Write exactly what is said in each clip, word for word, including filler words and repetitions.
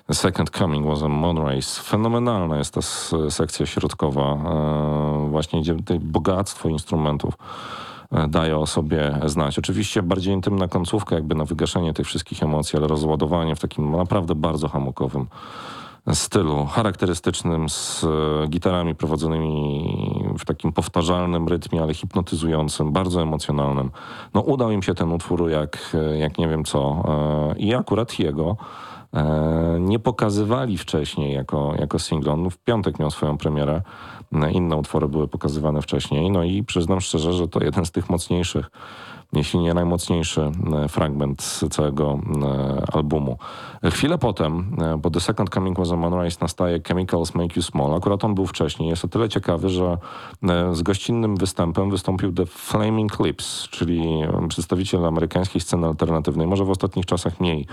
The Second Coming was a Moonrise. Fenomenalna jest ta sekcja środkowa, właśnie gdzie tutaj bogactwo instrumentów daje o sobie znać. Oczywiście bardziej intymna końcówka, jakby na wygaszenie tych wszystkich emocji, ale rozładowanie w takim naprawdę bardzo hamokowym stylu, charakterystycznym, z gitarami prowadzonymi w takim powtarzalnym rytmie, ale hipnotyzującym, bardzo emocjonalnym. No udał im się ten utwór jak, jak nie wiem co. I akurat jego nie pokazywali wcześniej jako, jako single. On w piątek miał swoją premierę. Inne utwory były pokazywane wcześniej. No i przyznam szczerze, że to jeden z tych mocniejszych, jeśli nie najmocniejszy fragment całego albumu. Chwilę potem, po The Second Coming was a Moonrise, nastaje Chemicals Make You Small. Akurat on był wcześniej. Jest o tyle ciekawy, że z gościnnym występem wystąpił The Flaming Lips, czyli przedstawiciel amerykańskiej sceny alternatywnej. Może w ostatnich czasach mniej,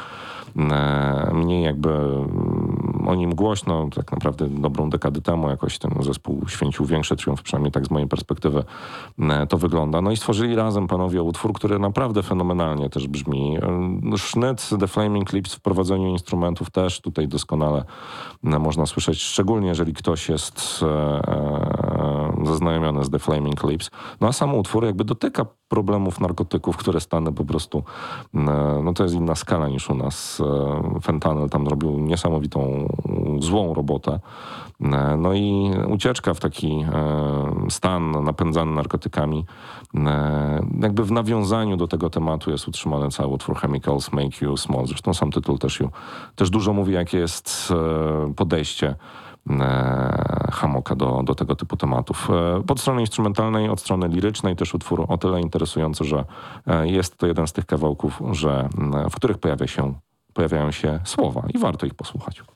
mniej jakby o nim głośno. Tak naprawdę dobrą dekadę temu jakoś ten zespół święcił większy triumf, przynajmniej tak z mojej perspektywy to wygląda. No i stworzyli razem panowie utwór, który naprawdę fenomenalnie też brzmi. Sznyt The Flaming Lips w prowadzeniu instrumentów też tutaj doskonale można słyszeć, szczególnie jeżeli ktoś jest zaznajomiony z The Flaming Lips. No a sam utwór jakby dotyka problemów narkotyków, które Stany po prostu, no to jest inna skala niż u nas. Fentanyl tam zrobił niesamowitą, złą robotę. No i ucieczka w taki stan napędzany narkotykami, jakby w nawiązaniu do tego tematu jest utrzymany cały utwór Chemicals Make You Small. Zresztą sam tytuł też, ju, też dużo mówi, jakie jest podejście Hamoka do, do tego typu tematów. Od strony instrumentalnej, od strony lirycznej też utwór o tyle interesujący, że jest to jeden z tych kawałków, że, w których pojawia się, pojawiają się słowa i warto ich posłuchać.